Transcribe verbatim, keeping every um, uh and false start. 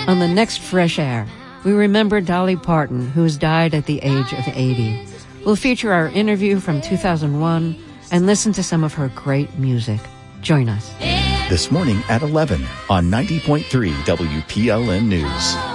On the next Fresh Air, we remember Dolly Parton, who has died at the age of eighty. We'll feature our interview from two thousand one and listen to some of her great music. Join us. This morning at eleven on ninety point three W P L N News.